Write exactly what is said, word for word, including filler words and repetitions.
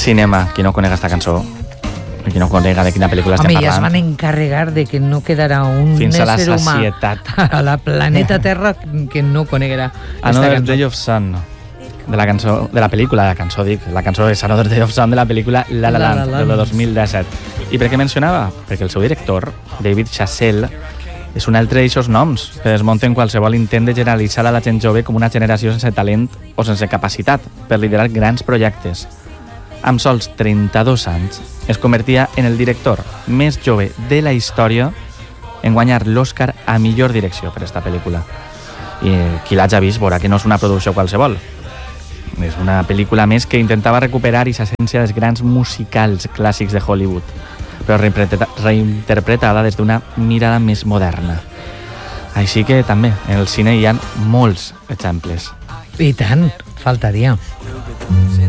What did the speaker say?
Cinema, qui no conega esta cançó, qui no conega de quina pel·lícula estem Home, parlant. ja es van encarregar de que no quedarà un Fins a la ésser humà sacietat. a la planeta Terra que no coneguerà esta Another cançó. Day of Sun, de la cançó, de la pel·lícula, la cançó dic, la cançó és Another Day of Sun de la pel·lícula La La Land, La La del Land. dos mil disset. I per què mencionava? Perquè el seu director, David Chazelle, és un altre d'eixos noms que desmunten qualsevol intent de generalitzar a la gent jove com una generació sense talent o sense capacitat per liderar grans projectes. Amb sols trenta-dos anys, es convertia en el director més jove de la història en guanyar l'Oscar a millor direcció per aquesta pel·lícula. I qui l'hagi vist veurà que no és una producció qualsevol. És una pel·lícula més que intentava recuperar aquesta essència dels grans musicals clàssics de Hollywood, però reinterpretada des d'una mirada més moderna. Així que també en el cine hi ha molts exemples. I tant, faltaria.